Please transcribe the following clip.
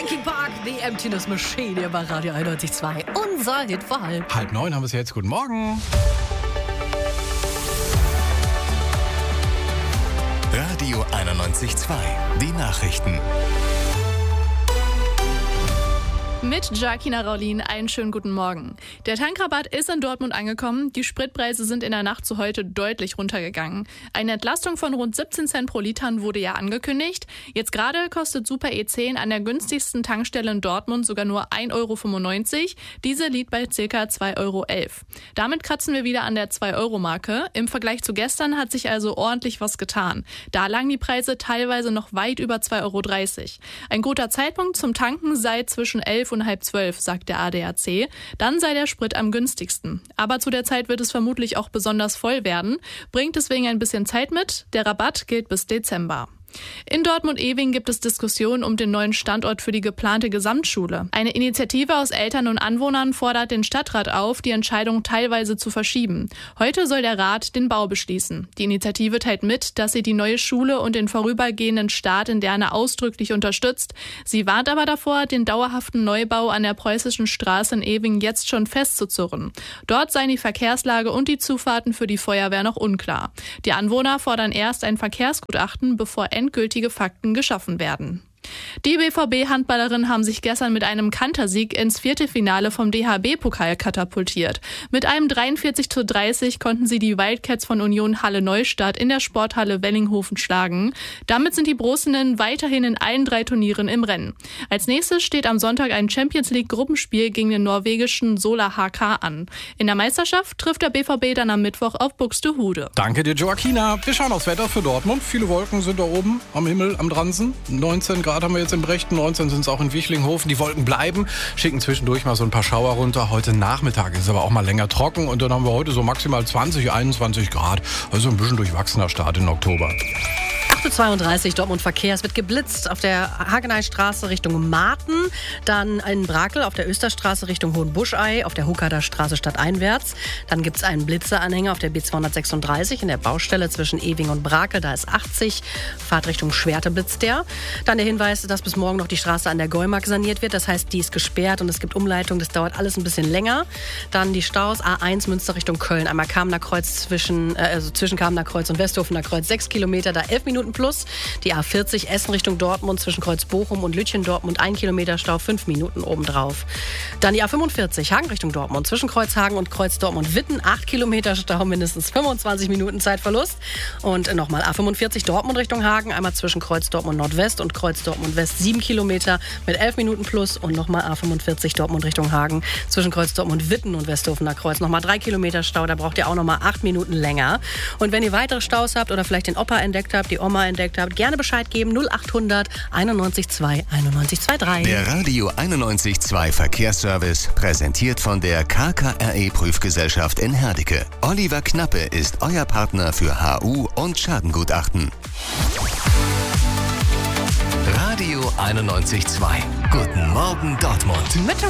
Linkin Park, The Emptiness Machine hier bei Radio 91.2. Unser Hit vor halb. 8:30 haben wir es jetzt. Guten Morgen. Radio 91.2. Die Nachrichten. Mit Jacquina Raulin einen schönen guten Morgen. Der Tankrabatt ist in Dortmund angekommen. Die Spritpreise sind in der Nacht zu heute deutlich runtergegangen. Eine Entlastung von rund 17 Cent pro Liter wurde ja angekündigt. Jetzt gerade kostet Super E10 an der günstigsten Tankstelle in Dortmund sogar nur 1,95 €. Diese liegt bei ca. 2,11 €. Damit kratzen wir wieder an der 2-Euro-Marke. Im Vergleich zu gestern hat sich also ordentlich was getan. Da lagen die Preise teilweise noch weit über 2,30 €. Ein guter Zeitpunkt zum Tanken sei zwischen 11 und halb 12, sagt der ADAC. Dann sei der Sprit am günstigsten. Aber zu der Zeit wird es vermutlich auch besonders voll werden. Bringt deswegen ein bisschen Zeit mit. Der Rabatt gilt bis Dezember. In Dortmund-Eving gibt es Diskussionen um den neuen Standort für die geplante Gesamtschule. Eine Initiative aus Eltern und Anwohnern fordert den Stadtrat auf, die Entscheidung teilweise zu verschieben. Heute soll der Rat den Bau beschließen. Die Initiative teilt mit, dass sie die neue Schule und den vorübergehenden Start in Derne ausdrücklich unterstützt. Sie warnt aber davor, den dauerhaften Neubau an der Preußischen Straße in Eving jetzt schon festzuzurren. Dort seien die Verkehrslage und die Zufahrten für die Feuerwehr noch unklar. Die Anwohner fordern erst ein Verkehrsgutachten, bevor endgültige Fakten geschaffen werden. Die BVB-Handballerinnen haben sich gestern mit einem Kantersieg ins Viertelfinale vom DHB-Pokal katapultiert. Mit einem 43:30 konnten sie die Wildcats von Union Halle-Neustadt in der Sporthalle Wellinghofen schlagen. Damit sind die Brussinnen weiterhin in allen 3 Turnieren im Rennen. Als nächstes steht am Sonntag ein Champions-League-Gruppenspiel gegen den norwegischen Sola HK an. In der Meisterschaft trifft der BVB dann am Mittwoch auf Buxtehude. Danke dir, Joaquina. Wir schauen aufs Wetter für Dortmund. Viele Wolken sind da oben am Himmel, am Dransen. 19 Grad haben wir jetzt in Brechten, 19 sind es auch in Wichlinghofen. Die Wolken bleiben, schicken zwischendurch mal so ein paar Schauer runter. Heute Nachmittag ist es aber auch mal länger trocken und dann haben wir heute so maximal 20, 21 Grad. Also ein bisschen durchwachsener Start in Oktober. 8:32 Uhr Dortmund Verkehr. Es wird geblitzt auf der Hageneystraße Richtung Marten, dann in Brakel auf der Österstraße Richtung Hohenbuschei, auf der Hukader Straße stadteinwärts. Dann gibt es einen Blitzeranhänger auf der B236 in der Baustelle zwischen Eving und Brakel, da ist 80. Fahrtrichtung Schwerte blitzt der. Dann der Hinweis, dass bis morgen noch die Straße an der Geumark saniert wird. Das heißt, die ist gesperrt und es gibt Umleitung. Das dauert alles ein bisschen länger. Dann die Staus A1 Münster Richtung Köln. Einmal Kamener Kreuz zwischen Kamener Kreuz und Westhofener Kreuz 6 Kilometer, da 11 Minuten plus. Die A40 Essen Richtung Dortmund zwischen Kreuz Bochum und Lütchen Dortmund 1 Kilometer Stau, 5 Minuten obendrauf. Dann die A45 Hagen Richtung Dortmund zwischen Kreuz Hagen und Kreuz Dortmund Witten 8 Kilometer Stau, mindestens 25 Minuten Zeitverlust. Und nochmal A45 Dortmund Richtung Hagen, einmal zwischen Kreuz Dortmund Nordwest und Kreuz Dortmund West 7 Kilometer mit 11 Minuten plus. Und nochmal A45 Dortmund Richtung Hagen zwischen Kreuz Dortmund Witten und Westhofener Kreuz nochmal 3 Kilometer Stau, da braucht ihr auch nochmal 8 Minuten länger. Und wenn ihr weitere Staus habt oder vielleicht den Opa entdeckt habt, die Oma entdeckt habt, gerne Bescheid geben. 0800 91 2 91 23. Der Radio 91.2 Verkehrsservice präsentiert von der KKRE Prüfgesellschaft in Herdecke. Oliver Knappe ist euer Partner für HU und Schadengutachten. Radio 91.2. Guten Morgen Dortmund. Mit